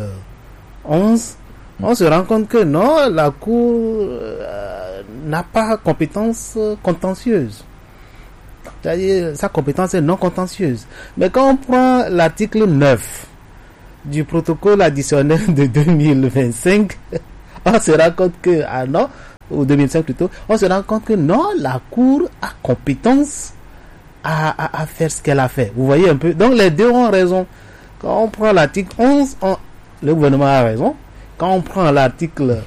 2011, on se rend compte que non, la Cour n'a pas compétence contentieuse. C'est-à-dire, sa compétence est non contentieuse. Mais quand on prend l'article 9 du protocole additionnel de 2025, on se rend compte que, ou 2005 plutôt, on se rend compte que non, la Cour a compétence à faire ce qu'elle a fait. Vous voyez un peu? Donc les deux ont raison. Quand on prend l'article 11, le gouvernement a raison. Quand on prend l'article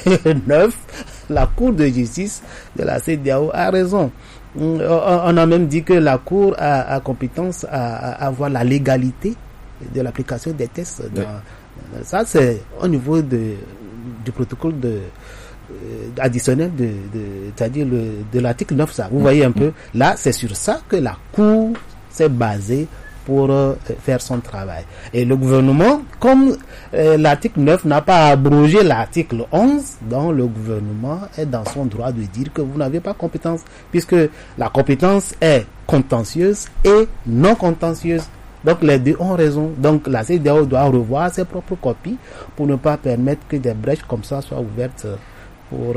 9, la Cour de justice de la CEDEAO a raison. On a même dit que la Cour a compétence à avoir la légalité de l'application des tests. Ça, c'est au niveau du protocole additionnel c'est-à-dire de l'article 9. Ça. Vous voyez un peu, là, c'est sur ça que la Cour s'est basée pour faire son travail. Et le gouvernement, comme l'article 9 n'a pas abrogé l'article 11, donc le gouvernement est dans son droit de dire que vous n'avez pas compétence, puisque la compétence est contentieuse et non contentieuse. Donc les deux ont raison. Donc la CEDEAO doit revoir ses propres copies pour ne pas permettre que des brèches comme ça soient ouvertes pour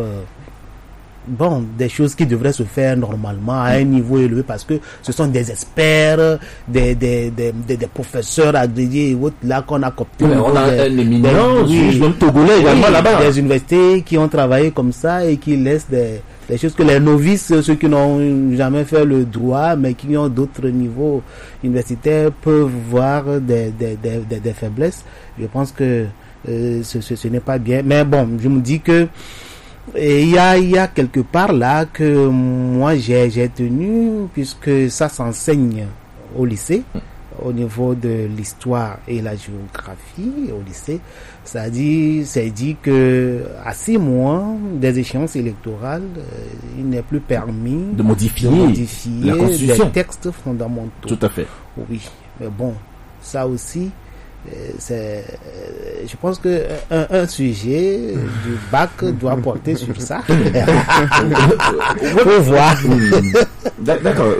des choses qui devraient se faire normalement à un niveau élevé, parce que ce sont des experts, des professeurs agrégés et autres là qu'on a cooptés. On a un éminent juge même togolais également là-bas. Des universités qui ont travaillé comme ça et qui laissent des choses que les novices, ceux qui n'ont jamais fait le droit mais qui ont d'autres niveaux universitaires, peuvent voir des faiblesses. Je pense que ce n'est pas bien. Mais bon, je me dis que il y a quelque part là que moi j'ai tenu, puisque ça s'enseigne au lycée, au niveau de l'histoire et la géographie au lycée. C'est dit que à 6 mois des échéances électorales, il n'est plus permis de modifier la Constitution, des textes fondamentaux. Tout à fait. Oui, mais bon, ça aussi, je pense que un sujet du bac doit porter sur ça. Faut voir. D'accord.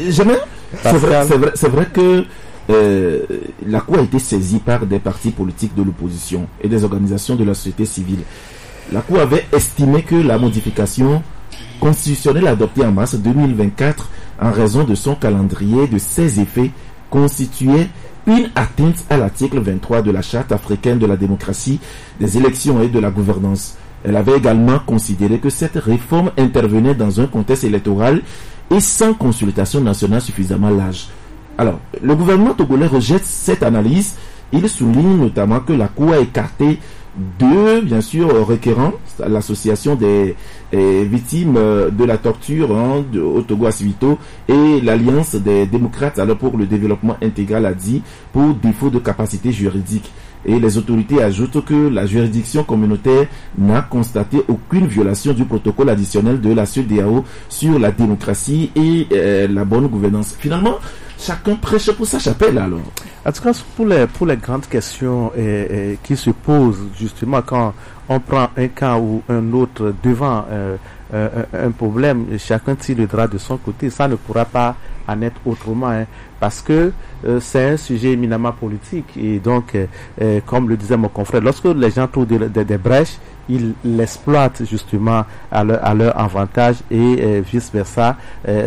C'est vrai que la Cour a été saisie par des partis politiques de l'opposition et des organisations de la société civile. La Cour avait estimé que la modification constitutionnelle adoptée en mars 2024, en raison de son calendrier de ses effets, constituait une atteinte à l'article 23 de la Charte africaine de la démocratie, des élections et de la gouvernance. Elle avait également considéré que cette réforme intervenait dans un contexte électoral et sans consultation nationale suffisamment large. Alors, le gouvernement togolais rejette cette analyse. Il souligne notamment que la Cour a écarté deux, bien sûr, requérants, l'association des victimes de la torture au Togo Asivito et l'Alliance des démocrates alors pour le développement intégral, a dit, pour défaut de capacité juridique. Et les autorités ajoutent que la juridiction communautaire n'a constaté aucune violation du protocole additionnel de la CEDEAO sur la démocratie et la bonne gouvernance. Finalement, chacun prêche pour sa chapelle alors. En tout cas, pour les grandes questions qui se posent justement quand on prend un cas ou un autre devant un problème, chacun tire le drap de son côté. Ça ne pourra pas en être autrement, parce que c'est un sujet éminemment politique. Et donc, comme le disait mon confrère, lorsque les gens trouvent des brèches, ils l'exploitent justement à leur avantage, et vice versa.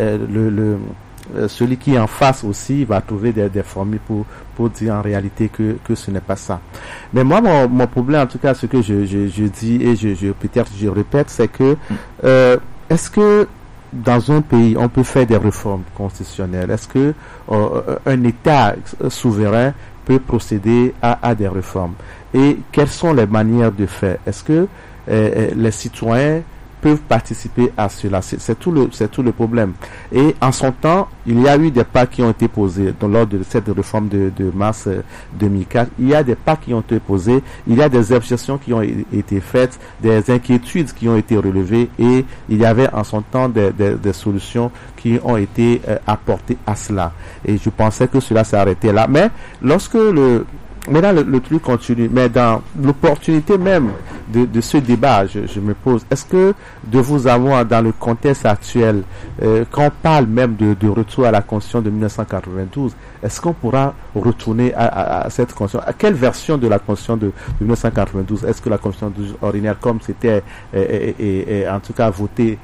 Celui qui est en face aussi va trouver des formules pour dire en réalité que ce n'est pas ça. Mais moi, mon problème, en tout cas, ce que je dis et peut-être je répète, c'est que est-ce que dans un pays on peut faire des réformes constitutionnelles? Est-ce que un État souverain peut procéder à des réformes? Et quelles sont les manières de faire? Est-ce que les citoyens peuvent participer à cela. C'est tout le problème. Et en son temps, il y a eu des pas qui ont été posés lors de cette réforme de mars 2004. Il y a des pas qui ont été posés, il y a des objections qui ont été faites, des inquiétudes qui ont été relevées, et il y avait en son temps des solutions qui ont été apportées à cela. Et je pensais que cela s'est arrêté là. Mais lorsque maintenant le truc continue, mais dans l'opportunité même de ce débat, je me pose, est-ce que de vous avoir dans le contexte actuel, quand on parle même de retour à la Constitution de 1992, est-ce qu'on pourra retourner à cette Constitution? À quelle version de la Constitution de 1992? Est-ce que la Constitution ordinaire, comme c'était en tout cas voté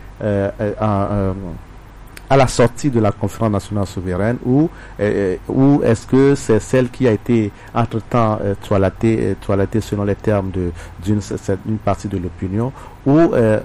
à la sortie de la conférence nationale souveraine, ou est-ce que c'est celle qui a été entre-temps toilettée selon les termes d'une partie de l'opinion, ou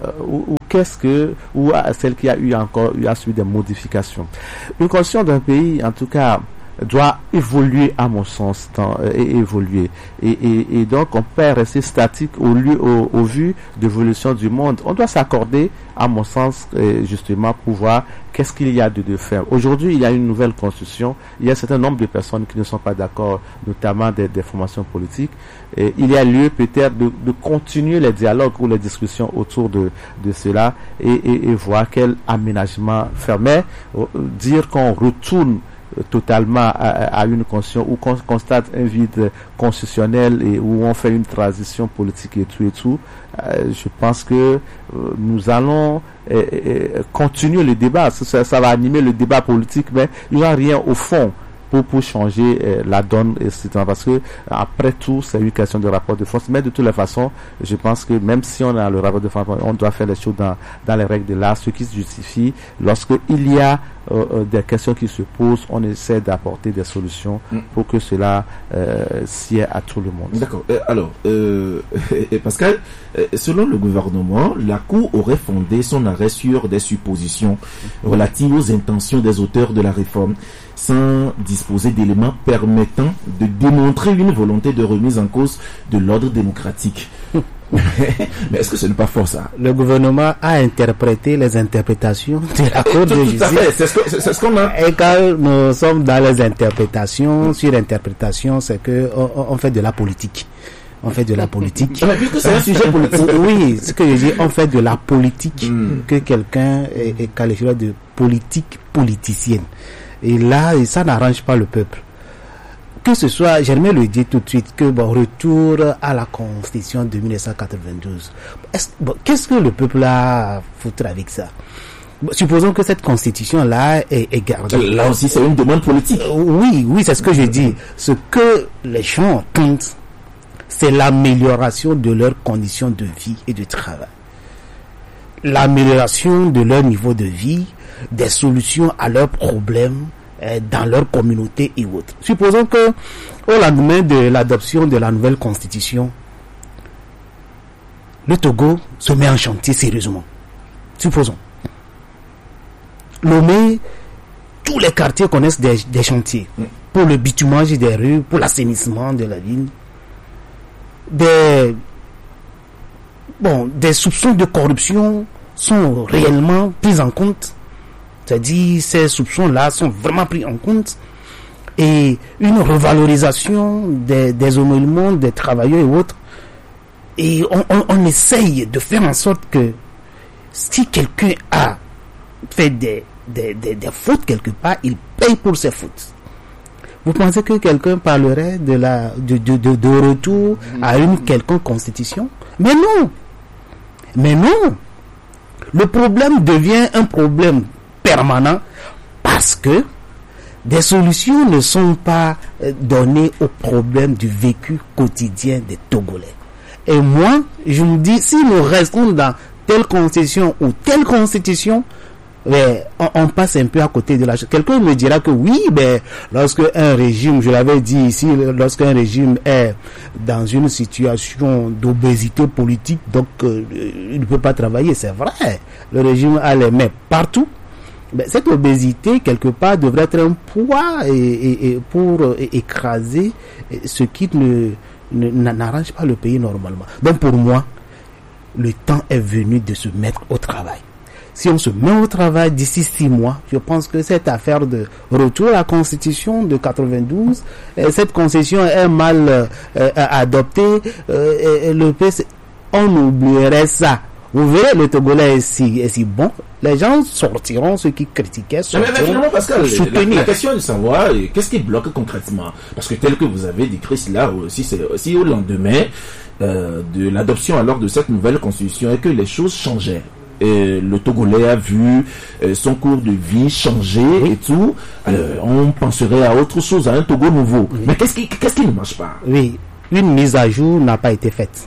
celle qui a subi des modifications? Une constitution d'un pays, en tout cas, doit évoluer, à mon sens, évoluer. Et donc, on peut rester statique au vu de l'évolution du monde. On doit s'accorder, à mon sens, justement, pour voir qu'est-ce qu'il y a de faire. Aujourd'hui, il y a une nouvelle constitution. Il y a un certain nombre de personnes qui ne sont pas d'accord, notamment des formations politiques. Et il y a lieu peut-être de continuer les dialogues ou les discussions autour de cela et voir quel aménagement faire. Mais dire qu'on retourne totalement à une constitution où on constate un vide constitutionnel et où on fait une transition politique et tout, je pense que nous allons continuer le débat. Ça va animer le débat politique, mais il n'y aura rien au fond pour changer la donne, etc. Parce que après tout, c'est une question de rapport de force. Mais de toutes les façons, je pense que même si on a le rapport de force, on doit faire les choses dans les règles de l'art, ce qui se justifie. Lorsque il y a des questions qui se posent, on essaie d'apporter des solutions pour que cela sied à tout le monde. D'accord. Alors, Pascal, selon le gouvernement, la Cour aurait fondé son arrêt sur des suppositions relatives aux intentions des auteurs de la réforme, sans disposer d'éléments permettant de démontrer une volonté de remise en cause de l'ordre démocratique. Mais est-ce que ce n'est pas fort, ça? Le gouvernement a interprété les interprétations de la Cour de justice. C'est ce qu'on a. Et quand nous sommes dans les interprétations, sur interprétation, c'est que on fait de la politique. On fait de la politique. Mais puisque c'est un sujet politique. Oui, ce que je dis, on fait de la politique que quelqu'un est qualifié de politique politicienne. Et là, ça n'arrange pas le peuple. Que ce soit, j'aimerais le dire tout de suite, que retour à la Constitution de 1992. Qu'est-ce que le peuple a à foutre avec ça? Supposons que cette Constitution-là est gardée. Là aussi, c'est une demande politique. Oui, c'est ce que je dis. Ce que les gens tentent, c'est l'amélioration de leurs conditions de vie et de travail. L'amélioration de leur niveau de vie, des solutions à leurs problèmes dans leur communauté et autres. Supposons que au lendemain de l'adoption de la nouvelle constitution, le Togo se met en chantier sérieusement. Supposons. Lomé, tous les quartiers connaissent des chantiers pour le bitumage des rues, pour l'assainissement de la ville. Des soupçons de corruption sont réellement pris en compte. C'est-à-dire, ces soupçons-là sont vraiment pris en compte. Et une revalorisation des émoluments des travailleurs et autres. Et on essaye de faire en sorte que si quelqu'un a fait des fautes quelque part, il paye pour ses fautes. Vous pensez que quelqu'un parlerait de retour à une quelconque constitution? Mais non. Le problème devient un problème permanent parce que des solutions ne sont pas données aux problèmes du vécu quotidien des Togolais. Et moi, je me dis, si nous restons dans telle constitution ou telle constitution, on passe un peu à côté de la chose. Quelqu'un me dira que oui, lorsque un régime, je l'avais dit ici, lorsque un régime est dans une situation d'obésité politique, donc il ne peut pas travailler. C'est vrai, le régime a les mains partout. Cette obésité, quelque part, devrait être un poids pour écraser ce qui n'arrange pas le pays normalement. Donc pour moi, le temps est venu de se mettre au travail. Si on se met au travail d'ici 6 mois, je pense que cette affaire de retour à la Constitution de 92, cette Constitution est mal adoptée, le PC, on oublierait ça. Vous verrez, le Togolais est si bon. Les gens sortiront, ceux qui critiquaient sortiront. Mais finalement, Pascal, la question est de savoir qu'est-ce qui bloque concrètement. Parce que tel que vous avez décrit cela, si c'est aussi au lendemain de l'adoption alors de cette nouvelle Constitution et que les choses changeaient. Le Togolais a vu son cours de vie changer et tout. On penserait à autre chose, à un Togo nouveau. Oui. Mais qu'est-ce qui ne marche pas? Oui, une mise à jour n'a pas été faite.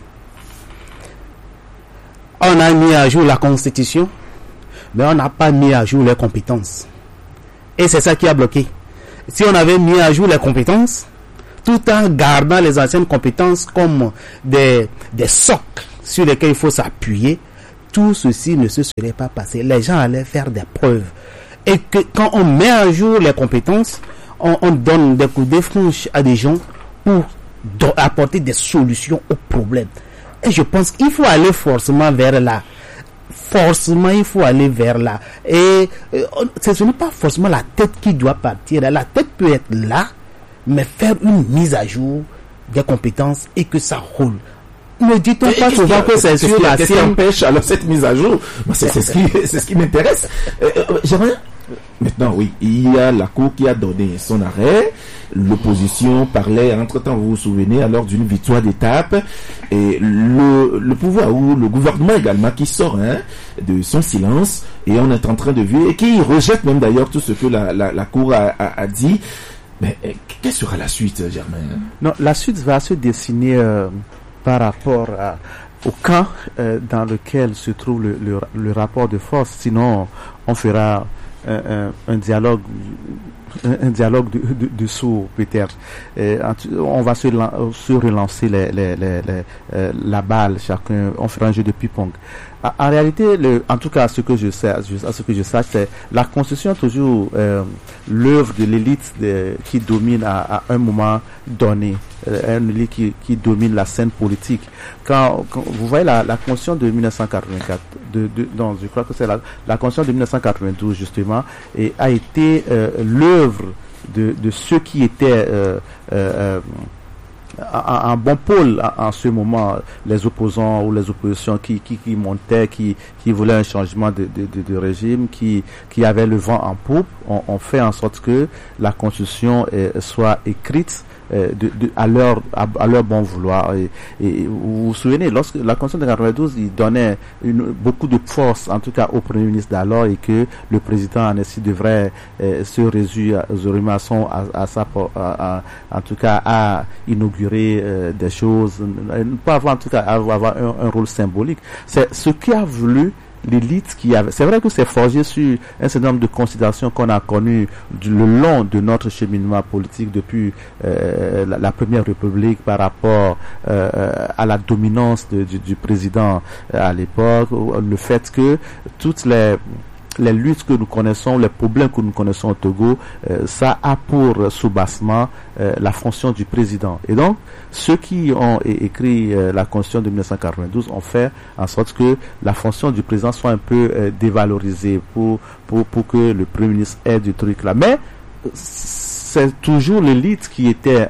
On a mis à jour la Constitution, mais on n'a pas mis à jour les compétences. Et c'est ça qui a bloqué. Si on avait mis à jour les compétences, tout en gardant les anciennes compétences comme des socles sur lesquels il faut s'appuyer, tout ceci ne se serait pas passé. Les gens allaient faire des preuves. Et que quand on met à jour les compétences, on donne des coups de franche à des gens pour apporter des solutions aux problèmes. Et je pense qu'il faut aller forcément vers là. Forcément, il faut aller vers là. Et ce n'est pas forcément la tête qui doit partir. La tête peut être là, mais faire une mise à jour des compétences et que ça roule. Ne dit-on pas souvent que c'est sur la scène. Qu'est-ce qui empêche alors cette mise à jour? C'est ce qui m'intéresse. J'aimerais... Maintenant, oui, il y a la Cour qui a donné son arrêt. L'opposition parlait, entre-temps, vous vous souvenez, alors d'une victoire d'étape. Et le pouvoir, ou le gouvernement également, qui sort de son silence. Et on est en train de vivre, et qui rejette même d'ailleurs tout ce que la Cour a dit. Mais quelle sera la suite, Germain? Non, la suite va se dessiner par rapport au camp dans lequel se trouve le rapport de force. Sinon, on fera un dialogue de sourds peut-être. On va se relancer la balle, chacun, on fera un jeu de ping-pong. En réalité, en tout cas, à ce que je sache, c'est la Constitution toujours l'œuvre de l'élite qui domine à un moment donné, une élite qui domine la scène politique. Quand vous voyez la Constitution de 1984, non, je crois que c'est la Constitution de 1992 justement, et a été l'œuvre de ceux qui étaient un bon pôle en ce moment, les opposants ou les oppositions qui montaient, qui voulaient un changement de régime, qui avaient le vent en poupe, ont fait en sorte que la Constitution soit écrite à leur bon vouloir. Et vous vous souvenez, lorsque la Constitution de 92, il donnait beaucoup de force, en tout cas au Premier ministre d'alors, et que le président en ainsi devrait se résoudre en tout cas à inaugurer des choses, pas avoir en tout cas avoir un rôle symbolique. C'est ce qui a voulu l'élite qui avait. C'est vrai que c'est forgé sur un certain nombre de considérations qu'on a connues le long de notre cheminement politique depuis la Première République par rapport à la dominance du président à l'époque, le fait que toutes les luttes que nous connaissons, les problèmes que nous connaissons au Togo, ça a pour soubassement la fonction du président. Et donc, ceux qui ont écrit la Constitution de 1992 ont fait en sorte que la fonction du président soit un peu dévalorisée pour que le Premier ministre ait du truc là. Mais c'est toujours l'élite qui était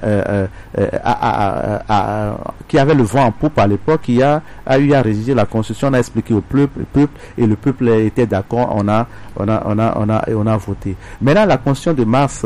qui avait le vent en poupe à l'époque, qui a eu à rédiger la Constitution, on a expliqué au peuple et le peuple était d'accord, on a voté. Maintenant, la Constitution de mars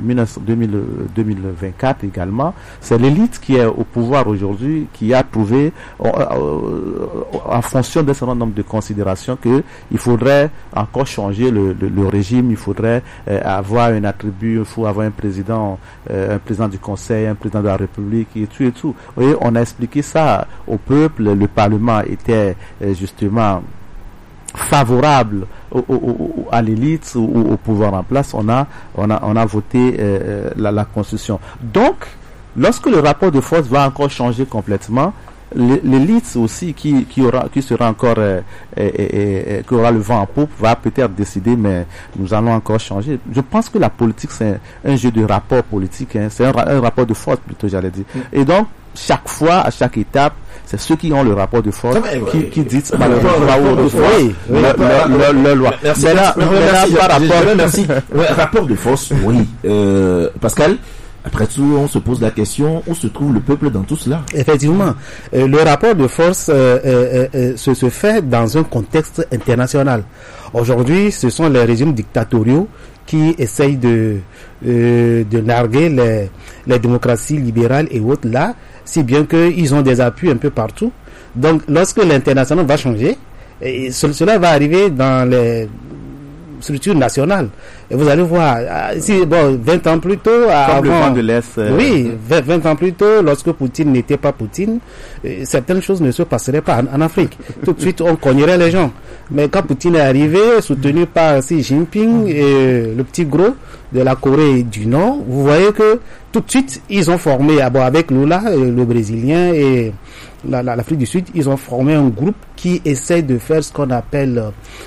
2024 également, c'est l'élite qui est au pouvoir aujourd'hui, qui a trouvé en fonction d'un certain nombre de considérations que il faudrait encore changer le régime, il faudrait avoir un attribut, il faut avoir un président du Conseil, un président de la République et tout et tout. Vous voyez, on a expliqué ça au peuple, le Parlement était justement favorable à l'élite ou au pouvoir en place. On a voté la Constitution. Donc, lorsque le rapport de force va encore changer complètement, l'élite aussi qui sera encore qui aura le vent en poupe va peut-être décider, mais nous allons encore changer. Je pense que la politique c'est un jeu de rapport politique, c'est un rapport de force plutôt, j'allais dire. Et donc chaque fois, à chaque étape, c'est ceux qui ont le rapport de force qui disent leur loi. Merci. Rapport de force, oui. Pascal, après tout, on se pose la question, où se trouve le peuple dans tout cela? Effectivement, le rapport de force se fait dans un contexte international. Aujourd'hui, ce sont les régimes dictatoriaux qui essayent de narguer les démocraties libérales et autres là, si bien qu'ils ont des appuis un peu partout. Donc, lorsque l'international va changer, cela va arriver dans les structures nationales. Et vous allez voir, 20 ans plus tôt, comme le vent de l'Est. 20 ans plus tôt, lorsque Poutine n'était pas Poutine, certaines choses ne se passeraient pas en Afrique. Tout de suite, on cognerait les gens. Mais quand Poutine est arrivé, soutenu par Xi Jinping et le petit gros de la Corée du Nord, vous voyez que tout de suite, ils ont formé, avec Lula, le Brésilien et l'Afrique du Sud, ils ont formé un groupe qui essaie de faire ce qu'on appelle